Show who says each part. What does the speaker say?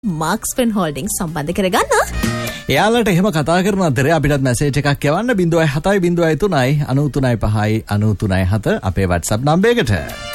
Speaker 1: මාක්ස්පෙන් holdings සම්බන්ධ කරගන්න.
Speaker 2: එයාලට එහෙම කතා කරන අතරේ අපිටත් මැසේජ් එකක් යවන්න 0703 93 5 93 7 අපේ WhatsApp නම්බරයකට.